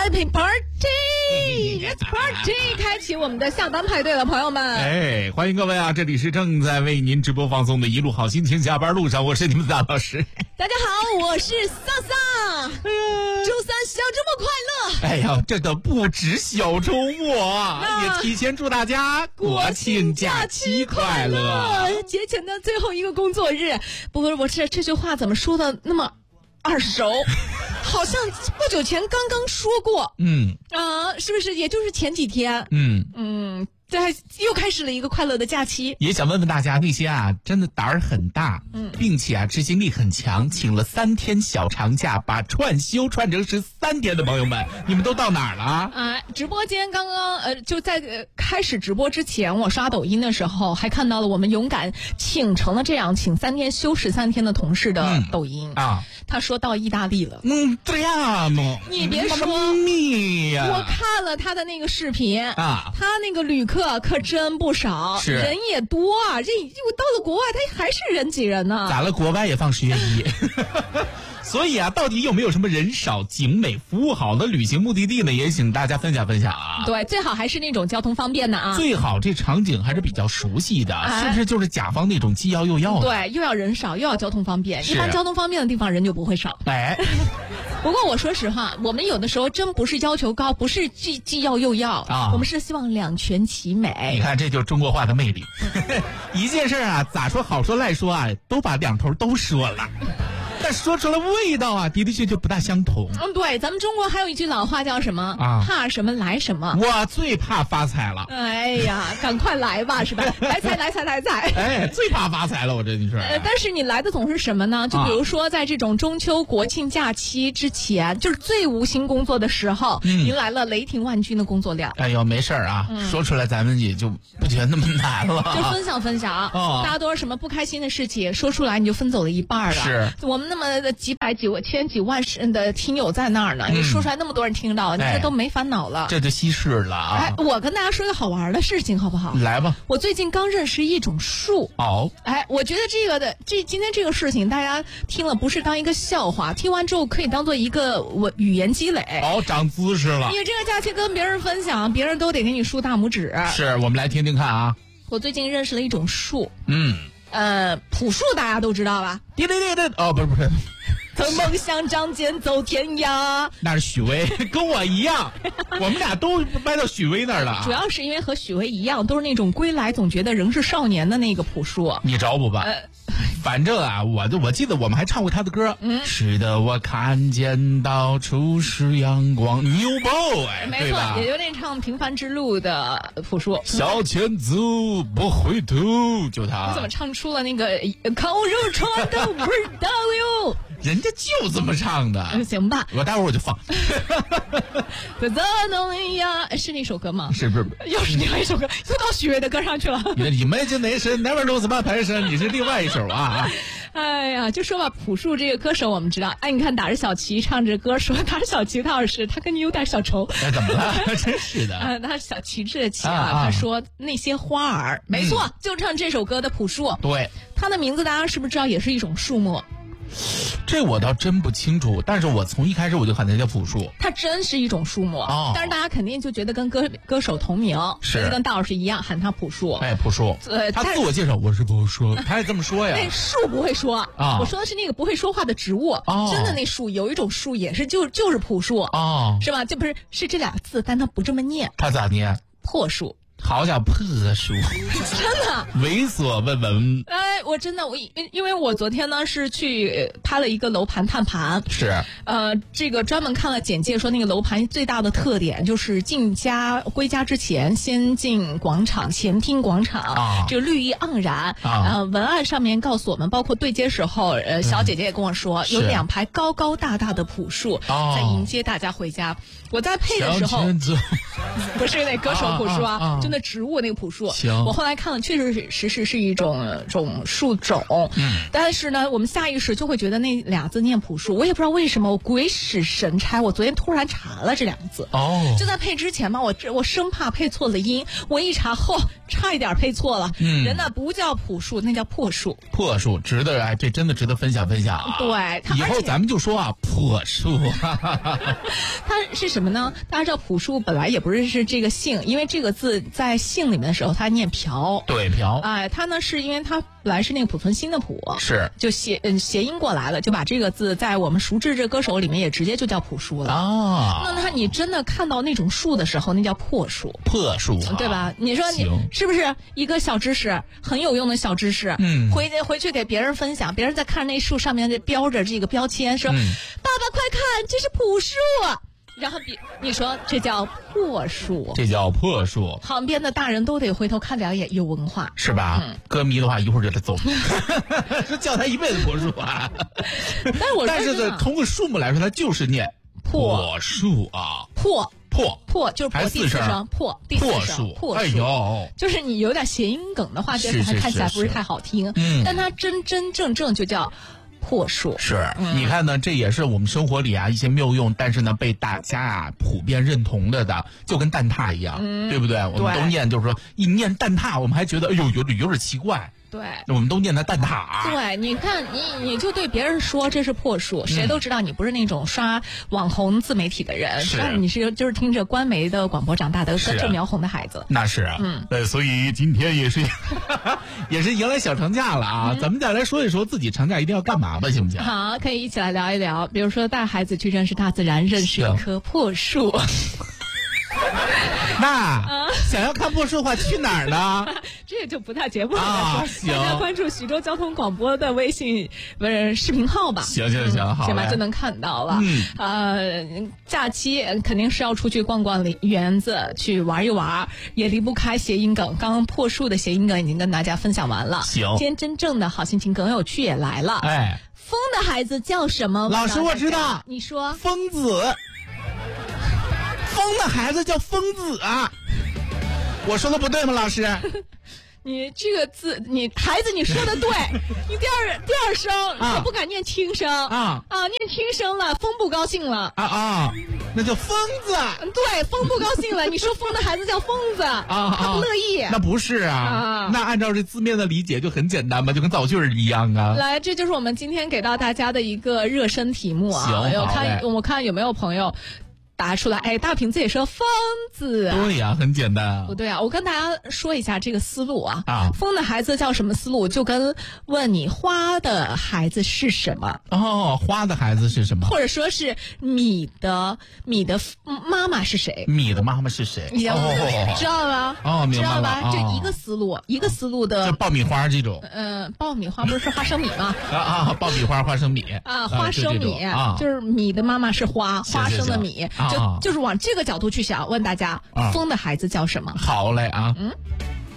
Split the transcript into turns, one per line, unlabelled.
Happy Party，It's Party， 开启我们的下班派对了，朋友们。
哎，欢迎各位啊！这里是正在为您直播放送的一路好心情下班路上，我是你们的大老师。
大家好，我是萨萨。周三小周末快乐！
哎呀，这个不止小周末，也提前祝大家国庆假期快乐。
节前的最后一个工作日，不过我这句话怎么说的那么耳熟？好像不久前刚刚说过。是不是也就是前几天？这又开始了一个快乐的假期。
也想问问大家，那些啊真的胆儿很大，并且啊执行力很强，请了3天小长假，把串休串成13天的朋友们，你们都到哪儿了？
直播间刚刚就在开始直播之前，我刷抖音的时候还看到了我们勇敢请成了这样请3天休13天的同事的抖音他说到意大利了。
这样吗？
你别说，我看了他的那个视频他那个旅客可真不少，人也多啊！这到了国外，他还是人挤人呢。
咋了？国外也放10月1。所以啊，到底有没有什么人少、景美、服务好的旅行目的地呢？也请大家分享分享啊。
对，最好还是那种交通方便的啊。
最好这场景还是比较熟悉的，是不是就是甲方那种既要又要的？
对，又要人少，又要交通方便。一般交通方便的地方人就不会少。不过我说实话，我们有的时候真不是要求高，不是既要又要我们是希望两全其美。
你看，这就是中国话的魅力。一件事啊，咋说好说赖说啊，都把两头都说了。但说出来味道啊，的确就不大相同。
对，咱们中国还有一句老话叫什么怕什么来什么。
我最怕发财了。
哎呀，赶快来吧，是吧？来财。
最怕发财了，我真的是。
但是你来的总是什么呢？就比如说在这种中秋国庆假期之前，就是最无心工作的时候，迎来了雷霆万钧的工作量。
哎呦，没事啊，说出来咱们也就不觉得那么难了。
就分享大家都是什么不开心的事情，说出来你就分走了一半了。是我们那么几百几千几万的听友在那儿呢，你说出来那么多人听到，你这都没烦恼了，
这就稀释了啊！
我跟大家说一个好玩的事情，好不好？
来吧。
我最近刚认识一种树。我觉得今天这个事情，大家听了不是当一个笑话，听完之后可以当做一个语言积累。
长姿势了。
你这个假期跟别人分享，别人都得给你竖大拇指。
是，我们来听听看啊。
我最近认识了一种树。朴树大家都知道吧？
对，不是。
曾梦想仗剑走天涯，
那是许巍，跟我一样，我们俩都掰到许巍那儿了。
主要是因为和许巍一样，都是那种归来总觉得仍是少年的那个朴树。
你找补吧。反正啊，我记得我们还唱过他的歌。是的，我看见到处是阳光。New Boy，
没错，也就那唱《平凡之路》的朴树。
向前走，不回头，就他。
你怎么唱出了那个口如穿的味道哟？
人家就这么唱的。
行吧，
我待会儿我就放。
是那首歌吗？
是不是？
又是另外一首歌，又到许巍的歌上去了。
你的 Imagination never knows about passion， 你是另外一首啊。
哎呀，就说吧，朴树这个歌手我们知道。你看打着小旗唱着歌，说打着小旗，他跟你有点小仇。
怎么了？真是的。
他小旗帜的旗他说那些花儿，没错，就唱这首歌的朴树。
对，
他的名字大家是不是知道也是一种树木？
这我倒真不清楚，但是我从一开始我就喊他叫朴树。
他真是一种树木，但是大家肯定就觉得跟歌手同名，是跟大老师一样喊他朴树。
朴树。他自我介绍我是朴树，他也这么说呀。
那树不会说我说的是那个不会说话的植物。真的那树有一种树也是就是朴树是吧？就不是这俩字，但他不这么念。
他咋念？
破树。
好叫破树，
真的
猥琐问问。
我真的因为我昨天呢是去拍了一个楼盘探盘。
是
这个专门看了简介，说那个楼盘最大的特点就是归家之前先进广场，前厅广场这个绿意盎然文案上面告诉我们，包括对接时候小姐姐也跟我说，有2排高高大大的朴树在迎接大家回家。我在配的时候不是那歌手朴树就就那植物那个朴树。
行，
我后来看了，确实是一种树种。但是呢，我们下意识就会觉得那俩字念朴树，我也不知道为什么，我鬼使神差，我昨天突然查了这两个字。就在配之前嘛，我生怕配错了音，我一查后差一点配错了。人呢不叫朴树，那叫破树。
破树值得，哎，这真的值得分享分享啊。
对，
以后咱们就说啊，破树。
它是什么呢？大家知道朴树本来也不是这个姓，因为这个字在姓里面的时候它念朴。
对，朴。
哎，它呢是因为它本来是那个濮存昕的濮，
是
就谐音过来了，就把这个字在我们熟知这歌手里面也直接就叫朴树了。那你真的看到那种树的时候，那叫破树。
破树，
对吧？你说你是不是一个小知识，很有用的小知识？回去给别人分享，别人在看那树上面标着这个标签，说：“爸爸快看，这是朴树。”然后你说这叫破树，
这叫破树，
旁边的大人都得回头看两眼，有文化
是吧？歌迷的话一会儿就得走，叫他一辈子破树啊。但是通过数目来说，它就是念破树啊，破
就是破第四声，破第四声，破树。哎呦，就是你有点谐音梗的话，就是它看起来不是太好听，但它真正就叫破树。
是，你看呢，这也是我们生活里啊一些妙用，但是呢被大家啊普遍认同的，就跟蛋挞一样，对不对？我们都念，就是说一念蛋挞，我们还觉得哎呦有点奇怪。
对，
我们都念它蛋挞。
对，你看你就对别人说这是破树，谁都知道你不是那种刷网红自媒体的人，你就是听着官媒的广播长大的，根正苗红的孩子。
那是啊，所以今天也是迎来小长假了啊，咱们再来说一说自己长假一定要干嘛吧，行不行？
好，可以一起来聊一聊，比如说带孩子去认识大自然，认识一棵破树。
那想要看破树的话，去哪儿呢？
这个就不太节目了。大家关注徐州交通广播的微信视频号吧。
行，好，
行吧，就能看到了。假期肯定是要出去逛逛园子，去玩一玩，也离不开谐音梗。刚刚破树的谐音梗已经跟大家分享完了。
行，
今天真正的好心情梗有趣也来了。
哎，
风的孩子叫什么？
老师，我知道。
你说。
疯子。疯的孩子叫疯子啊！我说的不对吗，老师？
你这个字，孩子你说的对，你第二声他不敢念轻声念轻声了，风不高兴了
那叫疯子。
对，风不高兴了，你说疯的孩子叫疯子他不乐意。
那不是啊，那按照这字面的理解就很简单嘛，就跟造句一样啊。
来，这就是我们今天给到大家的一个热身题目啊。
行，
我看有没有朋友答出来。大瓶子也说疯子。
对呀，很简单啊。
不对啊，我跟大家说一下这个思路啊。疯的孩子叫什么思路？就跟问你花的孩子是什么？
花的孩子是什么？
或者说是米的妈妈是谁？
米的妈妈是谁？
知道了吧？
明白了。
这一个思路的。
就爆米花这种。
爆米花不是花生米吗？
爆米花花生米
花生米就是米的妈妈是花生的米。就是往这个角度去想，问大家，疯的孩子叫什么？
好嘞啊。